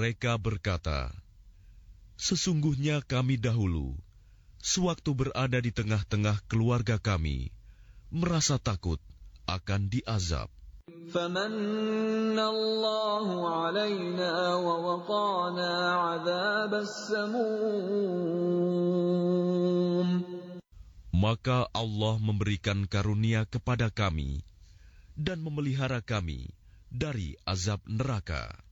Mereka berkata, sesungguhnya kami dahulu, sewaktu berada di tengah-tengah keluarga kami, merasa takut akan diazab. فَمَنَّ اللَّهُ عَلَيْنَا وَوَقَانَا عَذَابَ السَّمُومِ. Maka Allah memberikan karunia kepada kami dan memelihara kami dari azab neraka.